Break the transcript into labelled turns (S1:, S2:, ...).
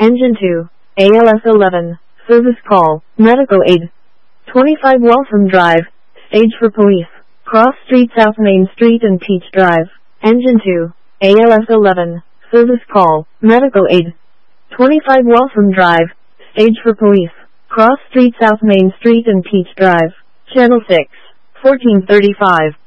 S1: Engine 2, ALS 11, service call, medical aid. 25 Waltham Drive, stage for police. Cross Street South Main Street and Peach Drive. Engine 2, ALS 11, service call, medical aid. 25 Waltham Drive, stage for police. Cross Street South Main Street and Peach Drive. Channel 6, 1435.